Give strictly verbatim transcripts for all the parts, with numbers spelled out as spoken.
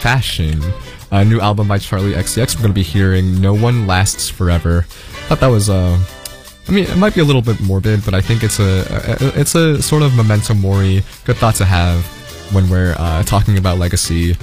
Fashion, a new album by Charlie X C X. We're going to be hearing No One Lasts Forever. Thought that was, uh, I mean, it might be a little bit morbid, but I think it's a, a it's a sort of memento mori, good thought to have when we're uh, talking about legacy.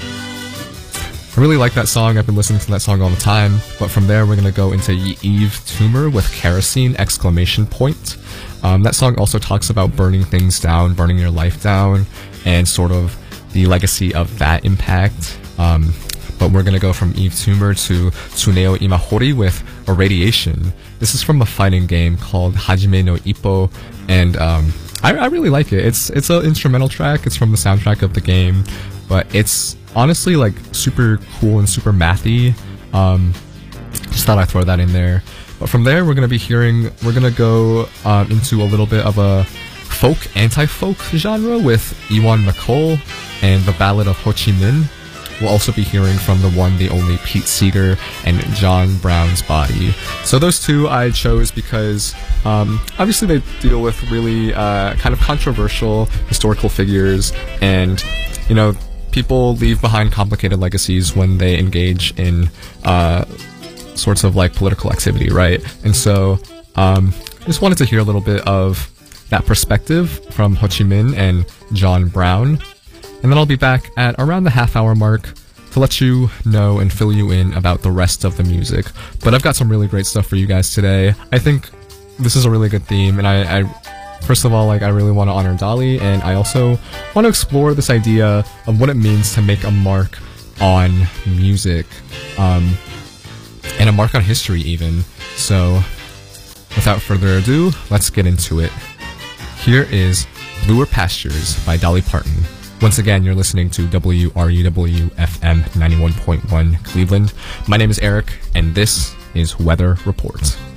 I really like that song. I've been listening to that song all the time. But from there, we're going to go into Yves Tumor with Kerosene, exclamation point. Um, that song also talks about burning things down, burning your life down, and sort of the legacy of that impact. Um, but we're going to go from Yves Tumor to Tsuneo Imahori with Irradiation. This is from a fighting game called Hajime no Ippo, and um, I, I really like it. It's it's an instrumental track. It's from the soundtrack of the game, but it's honestly like super cool and super mathy. Um, just thought I'd throw that in there. But from there, we're going to be hearing, we're going to go um, into a little bit of a folk, anti-folk genre with Ewan McCall and the Ballad of Ho Chi Minh. We'll also be hearing from the one, the only Pete Seeger and John Brown's Body. So those two I chose because um, obviously they deal with really uh, kind of controversial historical figures, and, you know, people leave behind complicated legacies when they engage in uh, sorts of like political activity, right? And so um, I just wanted to hear a little bit of that perspective from Ho Chi Minh and John Brown. And then I'll be back at around the half hour mark to let you know and fill you in about the rest of the music. But I've got some really great stuff for you guys today. I think this is a really good theme, and I, I first of all, like, I really want to honor Dali, and I also want to explore this idea of what it means to make a mark on music, um, and a mark on history even. So, without further ado, let's get into it. Here is Bluer Pastures by Dolly Parton. Once again, you're listening to W R U W F M ninety-one point one Cleveland. My name is Eric, and this is Weather Report.